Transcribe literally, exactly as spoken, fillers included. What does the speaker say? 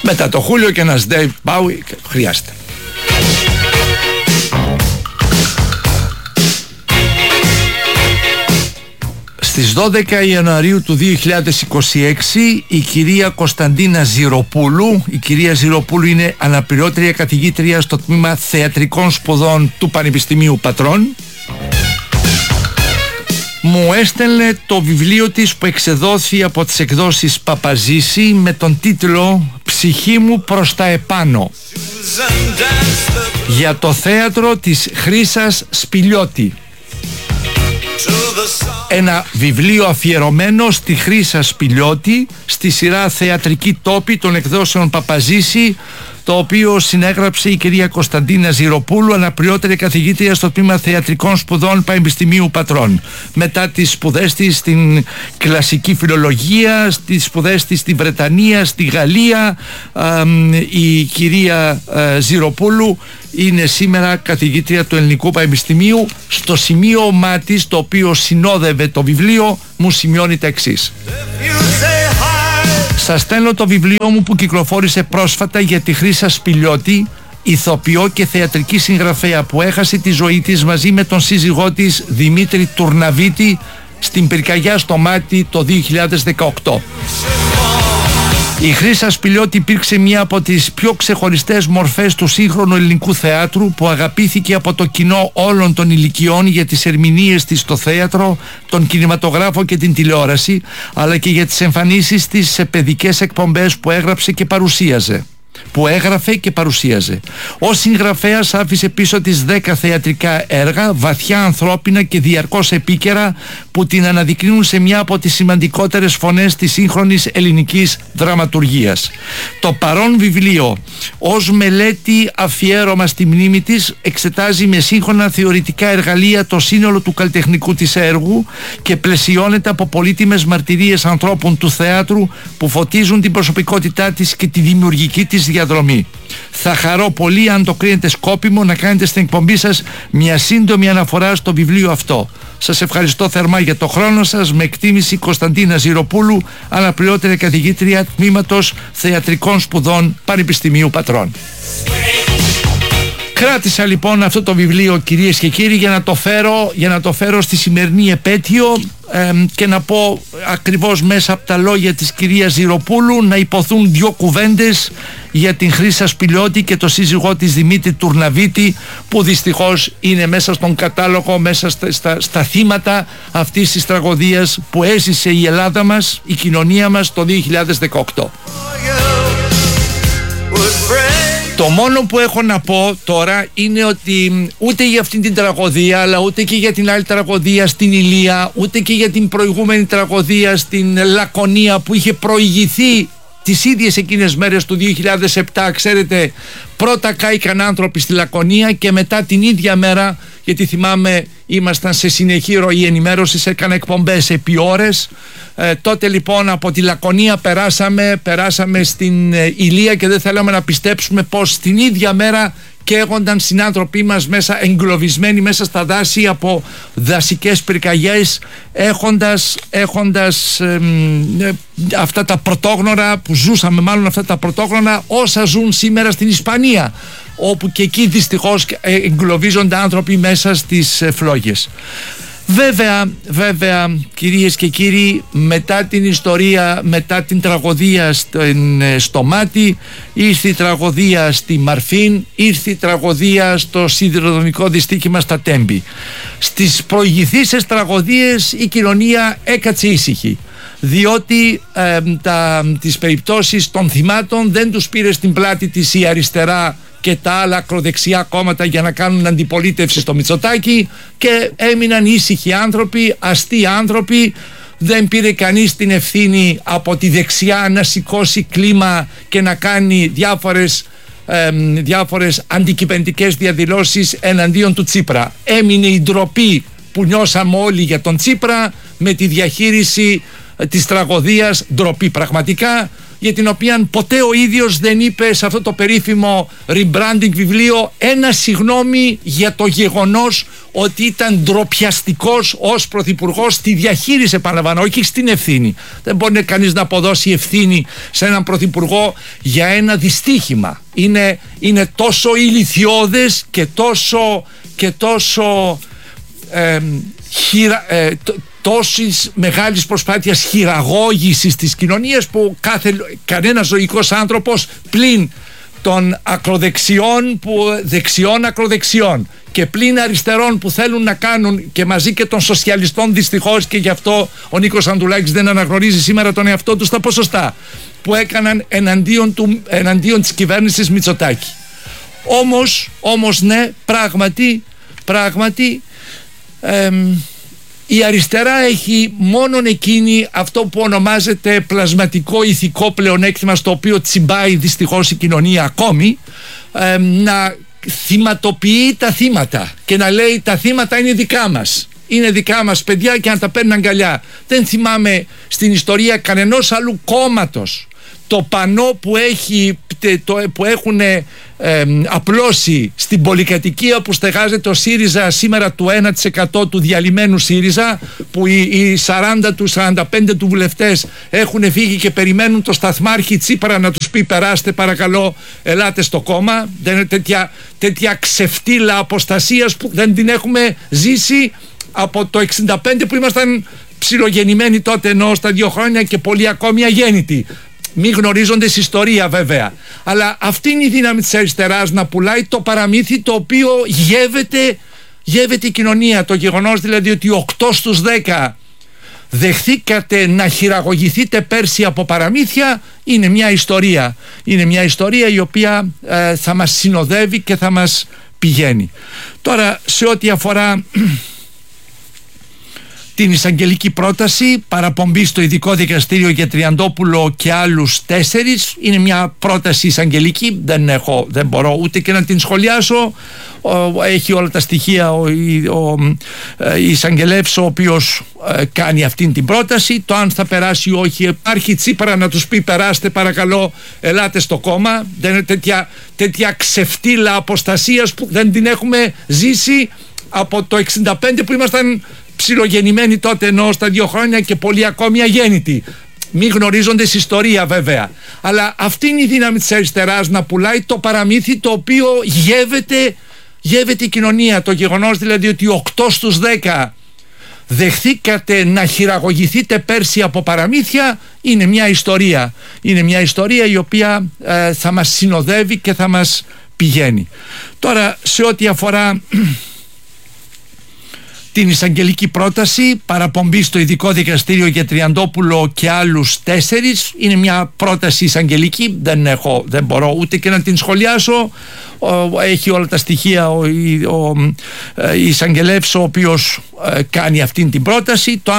Μετά το Χούλιο και ένας Dave Bowie χρειάζεται. Στις δώδεκα Ιανουαρίου του δύο χιλιάδες είκοσι έξι η κυρία Κωνσταντίνα Ζηροπούλου, η κυρία Ζηροπούλου είναι αναπληρώτρια καθηγήτρια στο τμήμα θεατρικών σπουδών του Πανεπιστημίου Πατρών, μου έστελνε το βιβλίο της που εξεδόθη από τις εκδόσεις Παπαζήση με τον τίτλο «Ψυχή μου προς τα επάνω», για το θέατρο της Χρύσας Σπηλιώτη. Ένα βιβλίο αφιερωμένο στη Χρύσα Σπηλιώτη, στη σειρά Θεατρική Τόπη των εκδόσεων Παπαζήση, το οποίο συνέγραψε η κυρία Κωνσταντίνα Ζηροπούλου, αναπληρώτρια καθηγήτρια στο τμήμα Θεατρικών Σπουδών Πανεπιστημίου Πατρών. Μετά τις σπουδές της στην κλασική φιλολογία, στις σπουδές της στη Βρετανία, στη Γαλλία, α, η κυρία α, Ζηροπούλου είναι σήμερα καθηγήτρια του Ελληνικού Πανεπιστημίου. Στο σημείωμά της, το οποίο συνόδευε το βιβλίο, μου σημειώνει τα εξής: σας στέλνω το βιβλίο μου που κυκλοφόρησε πρόσφατα για τη Χρύσα Σπηλιώτη, ηθοποιό και θεατρική συγγραφέα που έχασε τη ζωή της μαζί με τον σύζυγό της Δημήτρη Τουρναβίτη στην πυρκαγιά στο Μάτι το δύο χιλιάδες δεκαοκτώ. Η Χρύσα Σπηλιώτη υπήρξε μία από τις πιο ξεχωριστές μορφές του σύγχρονου ελληνικού θεάτρου, που αγαπήθηκε από το κοινό όλων των ηλικιών για τις ερμηνείες της στο θέατρο, τον κινηματογράφο και την τηλεόραση, αλλά και για τις εμφανίσεις της σε παιδικές εκπομπές που έγραψε και παρουσίαζε. που έγραφε και παρουσίαζε. Ως συγγραφέας άφησε πίσω της δέκα θεατρικά έργα, βαθιά ανθρώπινα και διαρκώς επίκαιρα, που την αναδεικνύουν σε μια από τις σημαντικότερες φωνές της σύγχρονης ελληνικής δραματουργίας. Το παρόν βιβλίο, ως μελέτη αφιέρωμα στη μνήμη της, εξετάζει με σύγχρονα θεωρητικά εργαλεία το σύνολο του καλλιτεχνικού της έργου και πλαισιώνεται από πολύτιμες μαρτυρίες ανθρώπων του θεάτρου που φωτίζουν την προσωπικότητά της και τη δημιουργική της διαδρομή. Θα χαρώ πολύ αν το κρίνετε σκόπιμο να κάνετε στην εκπομπή σας μια σύντομη αναφορά στο βιβλίο αυτό. Σας ευχαριστώ θερμά για το χρόνο σας. Με εκτίμηση, Κωνσταντίνα Ζηροπούλου, αναπληρώτρια καθηγήτρια τμήματος Θεατρικών Σπουδών Πανεπιστημίου Πατρών. Κράτησα λοιπόν αυτό το βιβλίο, κυρίες και κύριοι, για να το φέρω, για να το φέρω στη σημερινή επέτειο ε, και να πω ακριβώς μέσα από τα λόγια της κυρίας Ζηροπούλου να υποθούν δύο κουβέντες για την Χρύσα Σπηλιώτη και το σύζυγό της Δημήτρη Τουρναβίτη, που δυστυχώς είναι μέσα στον κατάλογο, μέσα στα, στα, στα θύματα αυτής της τραγωδίας που έζησε η Ελλάδα μας, η κοινωνία μας το δύο χιλιάδες δεκαοκτώ. Το μόνο που έχω να πω τώρα είναι ότι ούτε για αυτήν την τραγωδία, αλλά ούτε και για την άλλη τραγωδία στην Ηλία, ούτε και για την προηγούμενη τραγωδία στην Λακωνία που είχε προηγηθεί τις ίδιες εκείνες μέρες του δύο χιλιάδες επτά. Ξέρετε, πρώτα κάηκαν άνθρωποι στη Λακωνία και μετά την ίδια μέρα, γιατί θυμάμαι ήμασταν σε συνεχή ροή ενημέρωσης, έκανα εκπομπές επί ώρες. Ε, τότε λοιπόν από τη Λακωνία περάσαμε, περάσαμε στην ε, Ηλία και δεν θέλαμε να πιστέψουμε πως την ίδια μέρα καίγονταν συνάνθρωποι μας μέσα, εγκλωβισμένοι μέσα στα δάση από δασικές πυρκαγιές, έχοντας, έχοντας ε, ε, αυτά τα πρωτόγνωρα που ζούσαμε, μάλλον αυτά τα πρωτόγνωρα όσα ζουν σήμερα στην Ισπανία, όπου και εκεί δυστυχώς εγκλωβίζονται άνθρωποι μέσα στις φλόγες. Βέβαια, βέβαια κυρίες και κύριοι, μετά την ιστορία, μετά την τραγωδία στο, στο Μάτι, ήρθε η τραγωδία στη Μαρφίν, ήρθε η τραγωδία στο σιδηροδρομικό δυστύχημα στα Τέμπη. Στις προηγηθήσεις τραγωδίες η κοινωνία έκατσε ήσυχη, διότι ε, τα, τις περιπτώσεις των θυμάτων δεν τους πήρε στην πλάτη της η αριστερά και τα άλλα ακροδεξιά κόμματα για να κάνουν αντιπολίτευση στο Μητσοτάκη, και έμειναν ήσυχοι άνθρωποι, αστεί άνθρωποι. Δεν πήρε κανείς την ευθύνη από τη δεξιά να σηκώσει κλίμα και να κάνει διάφορες, ε, διάφορες αντικυβερνητικές διαδηλώσεις εναντίον του Τσίπρα. Έμεινε η ντροπή που νιώσαμε όλοι για τον Τσίπρα με τη διαχείριση της τραγωδίας, ντροπή πραγματικά, για την οποία ποτέ ο ίδιος δεν είπε σε αυτό το περίφημο rebranding βιβλίο ένα συγγνώμη για το γεγονός ότι ήταν ντροπιαστικός ως πρωθυπουργός στη διαχείριση, επαναλαμβάνω, όχι στην ευθύνη. Δεν μπορεί κανείς να αποδώσει ευθύνη σε έναν πρωθυπουργό για ένα δυστύχημα. Είναι, είναι τόσο ηλιθιώδες και τόσο, και τόσο ε, χειρα, ε, τόσης μεγάλης προσπάθειας χειραγώγησης της κοινωνίας που κάθε, κανένας ζωικός άνθρωπος πλην των ακροδεξιών, που, δεξιών ακροδεξιών και πλην αριστερών που θέλουν να κάνουν και μαζί και των σοσιαλιστών, δυστυχώς, και γι' αυτό ο Νίκος Ανδρουλάκης δεν αναγνωρίζει σήμερα τον εαυτό του στα ποσοστά που έκαναν εναντίον, του, εναντίον της κυβέρνησης Μητσοτάκη. Όμως, όμως ναι, πράγματι, πράγματι εμ, η αριστερά έχει μόνον εκείνη αυτό που ονομάζεται πλασματικό ηθικό πλεονέκτημα, στο οποίο τσιμπάει δυστυχώς η κοινωνία ακόμη, ε, να θυματοποιεί τα θύματα και να λέει τα θύματα είναι δικά μας. Είναι δικά μας παιδιά και να τα παίρνουν αγκαλιά. Δεν θυμάμαι στην ιστορία κανενός άλλου κόμματος το πανό που, έχει, το, που έχουν ε, απλώσει στην πολυκατοικία που στεγάζεται ο ΣΥΡΙΖΑ σήμερα, του ένα τοις εκατό του διαλυμένου ΣΥΡΙΖΑ, που οι, οι σαράντα του σαράντα πέντε του βουλευτές έχουν φύγει και περιμένουν το σταθμάρχη Τσίπρα να τους πει περάστε παρακαλώ, ελάτε στο κόμμα. Δεν είναι τέτοια, τέτοια ξεφτύλα αποστασίας που δεν την έχουμε ζήσει από το εξήντα πέντε που ήμασταν ψιλογεννημένοι τότε, ενώ στα δύο χρόνια και πολλοί ακόμη αγέννητοι. Μη γνωρίζοντες ιστορία βέβαια. Αλλά αυτή είναι η δύναμη της αριστεράς, να πουλάει το παραμύθι το οποίο γεύεται, γεύεται η κοινωνία. Το γεγονός δηλαδή ότι οκτώ στους δέκα δεχθήκατε να χειραγωγηθείτε πέρσι από παραμύθια είναι μια ιστορία. Είναι μια ιστορία η οποία ε, θα μας συνοδεύει και θα μας πηγαίνει. Τώρα, σε ό,τι αφορά την εισαγγελική πρόταση παραπομπή στο ειδικό δικαστήριο για Τριαντόπουλο και άλλους τέσσερις, είναι μια πρόταση εισαγγελική, δεν, έχω, δεν μπορώ ούτε και να την σχολιάσω. Ο, έχει όλα τα στοιχεία ο, ο, ο εισαγγελεύς ο οποίος ε, κάνει αυτήν την πρόταση. Το αν θα περάσει ή όχι, υπάρχει Τσίπρα να τους πει περάστε παρακαλώ, ελάτε στο κόμμα. Δεν είναι τέτοια, τέτοια ξεφτύλα αποστασίας που δεν την έχουμε ζήσει από το εξήντα πέντε που ήμασταν ψιλογεννημένοι τότε, ενώ στα δύο χρόνια και πολλοί ακόμη αγέννητοι. Μη γνωρίζοντες ιστορία βέβαια. Αλλά αυτή είναι η δύναμη της αριστεράς, να πουλάει το παραμύθι το οποίο γεύεται, γεύεται η κοινωνία. Το γεγονός δηλαδή ότι οκτώ στους δέκα δεχθήκατε να χειραγωγηθείτε πέρσι από παραμύθια είναι μια ιστορία. Είναι μια ιστορία η οποία ε, θα μας συνοδεύει και θα μας πηγαίνει. Τώρα, σε ό,τι αφορά την εισαγγελική πρόταση παραπομπή στο ειδικό δικαστήριο για Τριαντόπουλο και άλλους τέσσερις, είναι μια πρόταση εισαγγελική, δεν, έχω, δεν μπορώ ούτε και να την σχολιάσω. Ο, έχει όλα τα στοιχεία ο, ο, ο εισαγγελεύς ο οποίος ε, κάνει αυτήν την πρόταση. Το